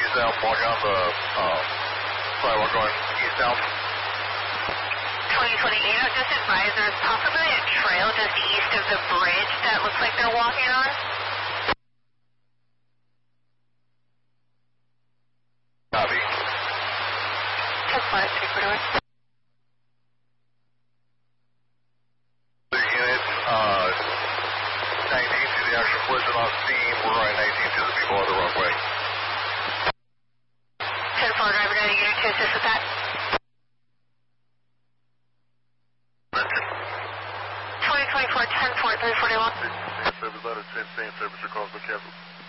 east-south, walking on the sidewalk going east-south. 2028, just advise there's possibly a trail just east of the bridge that looks like they're walking on. Copy. 10-5, 3-4. Units, 19 to the actual collision on scene. We're running 19 to the people on the runway. 10-4, driver, now unit to assist with that. 2024, 10-4, 341. Service letter, 10 service across the capital.